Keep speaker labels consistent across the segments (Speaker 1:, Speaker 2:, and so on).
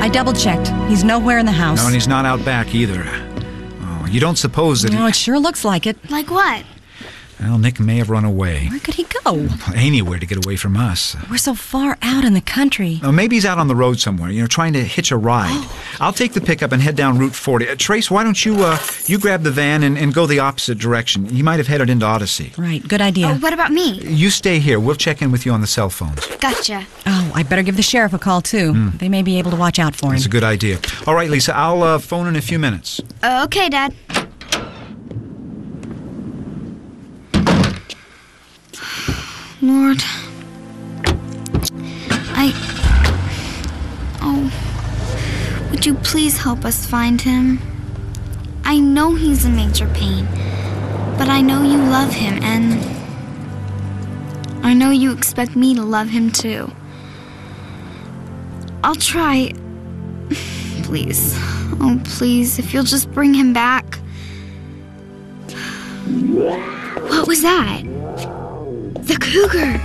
Speaker 1: I double-checked. He's nowhere in the house.
Speaker 2: No, and he's not out back either. Oh, you don't suppose that
Speaker 1: No, it sure looks like it.
Speaker 3: Like what?
Speaker 2: Well, Nick may have run away.
Speaker 1: Where could he go?
Speaker 2: Anywhere to get away from us.
Speaker 1: We're so far out in the country.
Speaker 2: Maybe he's out on the road somewhere, trying to hitch a ride. I'll take the pickup and head down Route 40. Trace, why don't you grab the van and go the opposite direction? He might have headed into Odyssey.
Speaker 1: Right, good idea.
Speaker 3: Oh, what about me?
Speaker 2: You stay here. We'll check in with you on the cell phones.
Speaker 3: Gotcha.
Speaker 1: Oh, I better give the sheriff a call, too. They may be able to watch out for him.
Speaker 2: That's a good idea. All right, Lisa, I'll phone in a few minutes.
Speaker 3: Okay, Dad. Lord. Would you please help us find him? I know he's in major pain, but I know you love him, and I know you expect me to love him too. I'll try. Please. Oh, please, if you'll just bring him back. What was that? The cougar.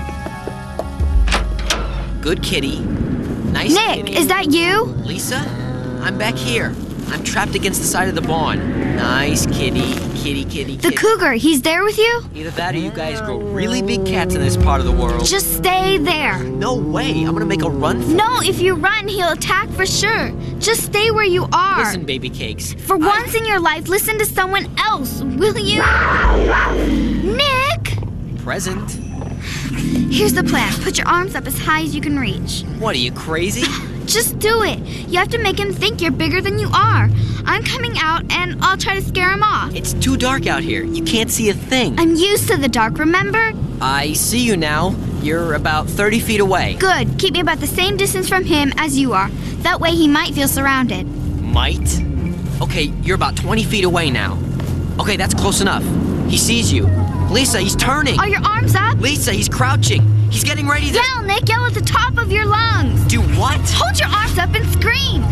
Speaker 4: Good kitty. Nice
Speaker 3: Nick,
Speaker 4: kitty.
Speaker 3: is that you?
Speaker 4: Lisa, I'm back here. I'm trapped against the side of the barn. Nice kitty, kitty.
Speaker 3: The cougar, he's there with you?
Speaker 4: Either that or you guys grow really big cats in this part of the world.
Speaker 3: Just stay there.
Speaker 4: No way. I'm gonna make a run for
Speaker 3: No, if you run, he'll attack for sure. Just stay where you are.
Speaker 4: Listen, baby cakes.
Speaker 3: For once in your life, listen to someone else, will you? Nick!
Speaker 4: Present.
Speaker 3: Here's the plan. Put your arms up as high as you can reach.
Speaker 4: What, are you crazy?
Speaker 3: Just do it. You have to make him think you're bigger than you are. I'm coming out, and I'll try to scare him off.
Speaker 4: It's too dark out here. You can't see a thing.
Speaker 3: I'm used to the dark, remember?
Speaker 4: I see you now. You're about 30 feet away.
Speaker 3: Good. Keep me about the same distance from him as you are. That way he might feel surrounded.
Speaker 4: Might? Okay, you're about 20 feet away now. Okay, that's close enough. He sees you. Lisa, he's turning.
Speaker 3: Are your arms up?
Speaker 4: Lisa, he's crouching. He's getting ready to...
Speaker 3: Yell, Nick. Yell at the top of your lungs.
Speaker 4: Do what?
Speaker 3: Hold your arms up and scream.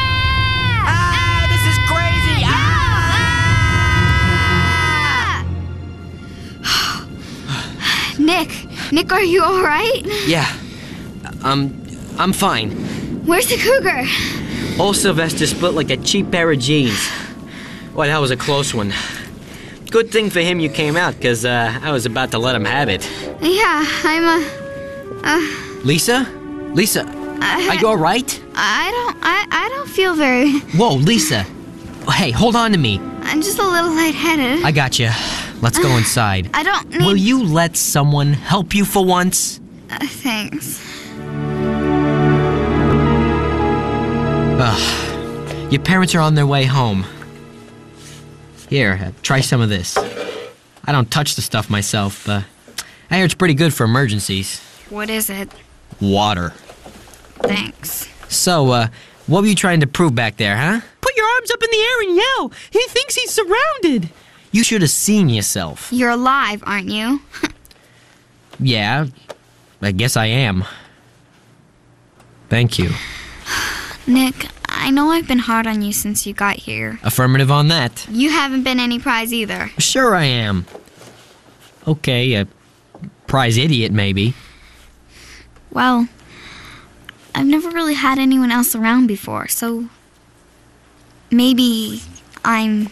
Speaker 4: This is crazy.
Speaker 3: Nick, are you all right?
Speaker 4: Yeah. I'm fine.
Speaker 3: Where's the cougar?
Speaker 4: Old Sylvester split like a cheap pair of jeans. Boy, that was a close one. Good thing for him you came out, because I was about to let him have it.
Speaker 3: Yeah,
Speaker 4: Lisa? Lisa, are you all right?
Speaker 3: I don't feel very...
Speaker 4: Whoa, Lisa. Hey, hold on to me.
Speaker 3: I'm just a little lightheaded.
Speaker 4: I got you. Let's go inside.
Speaker 3: I don't need...
Speaker 4: Will you let someone help you for once?
Speaker 3: Thanks.
Speaker 4: Ugh. Your parents are on their way home. Here, try some of this. I don't touch the stuff myself. I hear it's pretty good for emergencies.
Speaker 3: What is it?
Speaker 4: Water.
Speaker 3: Thanks.
Speaker 4: So, what were you trying to prove back there, huh? Put your arms up in the air and yell. He thinks he's surrounded. You should have seen yourself.
Speaker 3: You're alive, aren't you?
Speaker 4: Yeah, I guess I am. Thank you.
Speaker 3: Nick, I know I've been hard on you since you got here.
Speaker 4: Affirmative on that.
Speaker 3: You haven't been any prize either.
Speaker 4: Sure I am. Okay, a prize idiot maybe.
Speaker 3: Well, I've never really had anyone else around before, so maybe I'm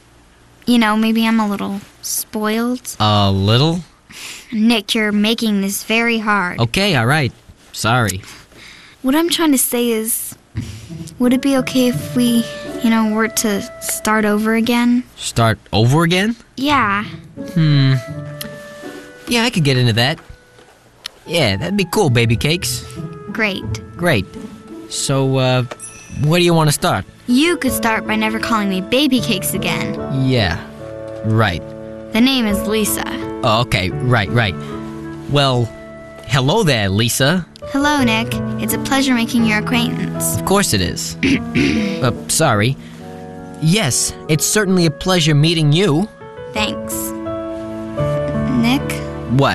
Speaker 3: a little spoiled.
Speaker 4: A little?
Speaker 3: Nick, you're making this very hard.
Speaker 4: Okay, all right. Sorry.
Speaker 3: What I'm trying to say is, would it be okay if we, were to start over again?
Speaker 4: Start over again?
Speaker 3: Yeah.
Speaker 4: Yeah, I could get into that. Yeah, that'd be cool, baby cakes.
Speaker 3: Great.
Speaker 4: Great. So, where do you want to start?
Speaker 3: You could start by never calling me Baby Cakes again.
Speaker 4: Yeah, right.
Speaker 3: The name is Lisa.
Speaker 4: Oh, okay, right. Well, hello there, Lisa.
Speaker 3: Hello, Nick. It's a pleasure making your acquaintance.
Speaker 4: Of course it is. Sorry. Yes, it's certainly a pleasure meeting you.
Speaker 3: Thanks. Nick?
Speaker 4: What?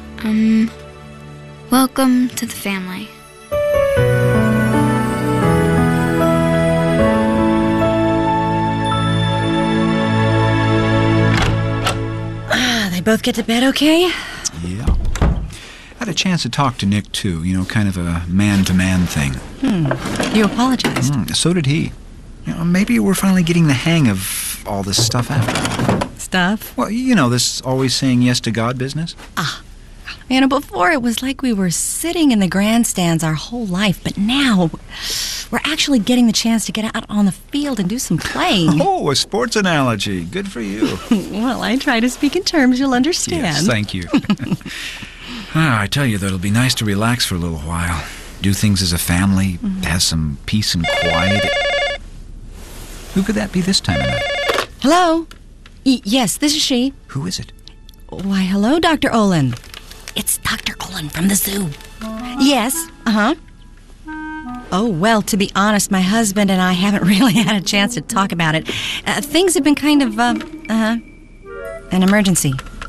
Speaker 3: Welcome to the family.
Speaker 1: They both get to bed okay?
Speaker 2: Yeah. Had a a chance to talk to Nick, too. Kind of a man-to-man thing.
Speaker 1: You apologized.
Speaker 2: So did he. Maybe we're finally getting the hang of all this stuff after all.
Speaker 1: Stuff?
Speaker 2: Well, this always saying yes to God business.
Speaker 1: Before it was like we were sitting in the grandstands our whole life, but now we're actually getting the chance to get out on the field and do some playing.
Speaker 2: Oh, a sports analogy. Good for you.
Speaker 1: Well, I try to speak in terms you'll understand.
Speaker 2: Yes, thank you. I tell you, though, it'll be nice to relax for a little while. Do things as a family, have some peace and quiet. Who could that be this time of night?
Speaker 1: Hello? Yes, this is she.
Speaker 2: Who is it?
Speaker 1: Why, hello, Dr. Olin. It's Dr. Olin from the zoo. Yes, Oh, well, to be honest, my husband and I haven't really had a chance to talk about it. Things have been kind of, an emergency.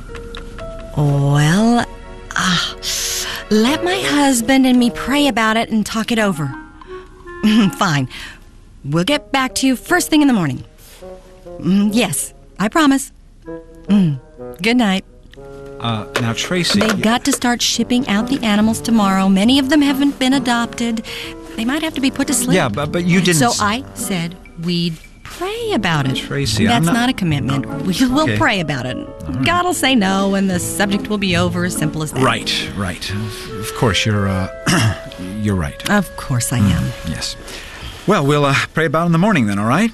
Speaker 1: Well, let my husband and me pray about it and talk it over. Fine. We'll get back to you first thing in the morning. Yes, I promise. Good night.
Speaker 2: Now, Tracy...
Speaker 1: They've got to start shipping out the animals tomorrow. Many of them haven't been adopted. They might have to be put to sleep.
Speaker 2: Yeah, but you didn't...
Speaker 1: So I said we'd pray about it.
Speaker 2: Tracy,
Speaker 1: That's
Speaker 2: I'm
Speaker 1: not a commitment. We'll
Speaker 2: Okay.
Speaker 1: pray about it. God will say no, and the subject will be over. As simple as that.
Speaker 2: Right. Of course, you're right.
Speaker 1: Of course I am.
Speaker 2: Yes. Well, we'll pray about it in the morning then, all right?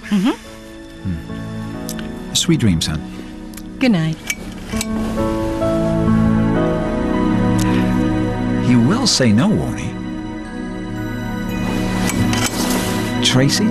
Speaker 2: Sweet dreams, son.
Speaker 1: Good night.
Speaker 2: He will say no, won't he? Tracy?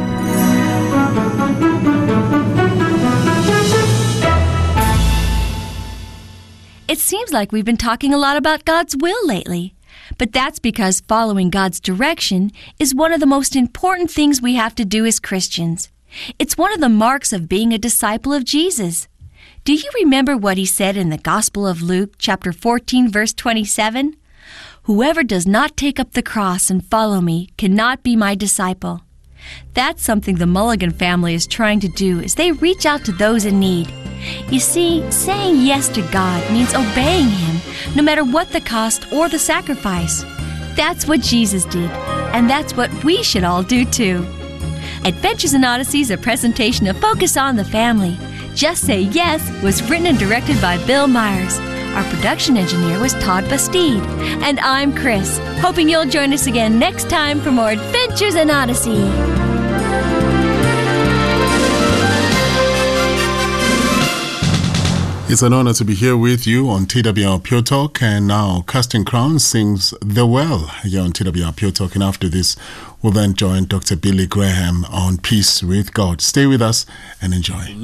Speaker 5: It seems like we've been talking a lot about God's will lately. But that's because following God's direction is one of the most important things we have to do as Christians. It's one of the marks of being a disciple of Jesus. Do you remember what he said in the Gospel of Luke, chapter 14, verse 27? Whoever does not take up the cross and follow me cannot be my disciple. That's something the Mulligan family is trying to do as they reach out to those in need. You see, saying yes to God means obeying Him, no matter what the cost or the sacrifice. That's what Jesus did, and that's what we should all do too. Adventures in Odyssey is a presentation of Focus on the Family. Just Say Yes was written and directed by Bill Myers. Our production engineer was Todd Bastide. And I'm Chris, hoping you'll join us again next time for more Adventures in Odyssey.
Speaker 6: It's an honor to be here with you on TWR Pure Talk. And now Casting Crowns sings The Well here on TWR Pure Talk. And after this, we'll then join Dr. Billy Graham on Peace with God. Stay with us and enjoy.